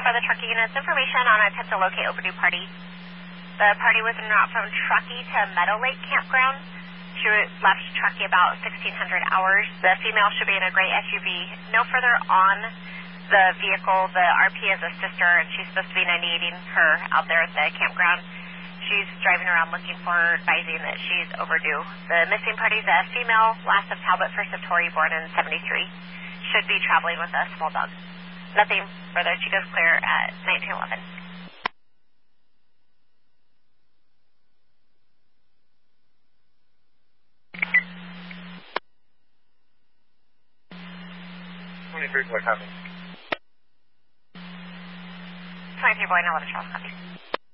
by the trucking units information on attempt to locate overdue party. The party was en route from Truckee to Meadow Lake Campground. She left Truckee about 1600 hours. The female should be in a gray SUV. No further on the vehicle, the RP is a sister, and she's supposed to be 98ing her out there at the campground. She's driving around looking for her, advising that she's overdue. The missing party is a female, last of Talbot, first of Torrey, born in 73. Should be traveling with a small dog. Nothing further. She goes clear at 1911. What happened? 23 Boy, 11 Charles, copy.